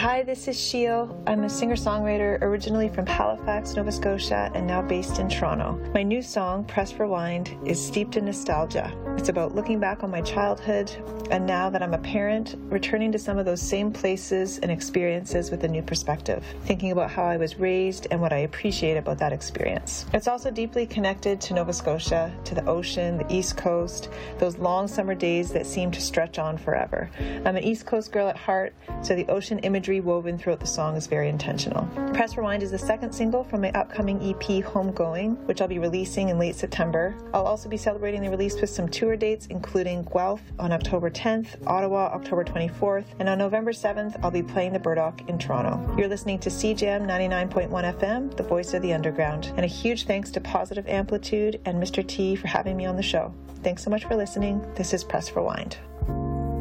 Hi, this is Sheil. I'm a singer-songwriter originally from Halifax, Nova Scotia, and now based in Toronto. My new song, Press Rewind, is steeped in nostalgia. It's about looking back on my childhood, and now that I'm a parent, returning to some of those same places and experiences with a new perspective, thinking about how I was raised and what I appreciate about that experience. It's also deeply connected to Nova Scotia, to the ocean, the East Coast, those long summer days that seem to stretch on forever. I'm an East Coast girl at heart, so the ocean imagery woven throughout the song is very intentional. Press Rewind is the second single from my upcoming EP, Homegoing, which I'll be releasing in late September. I'll also be celebrating the release with some tour dates, including Guelph on October 10th, Ottawa October 24th, and on November 7th, I'll be playing the Burdock in Toronto. You're listening to CJAM 99.1 FM, the voice of the underground, and a huge thanks to Positive Amplitude and Mr. T for having me on the show. Thanks so much for listening. This is Press Rewind.